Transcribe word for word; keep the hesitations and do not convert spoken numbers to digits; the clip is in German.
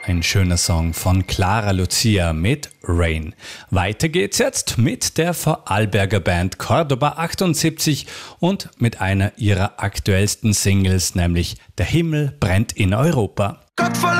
ein schöner Song von Clara Lucia mit Rain. Weiter geht's jetzt mit der Vorarlberger Band Cordoba achtundsiebzig und mit einer ihrer aktuellsten Singles, nämlich Der Himmel brennt in Europa.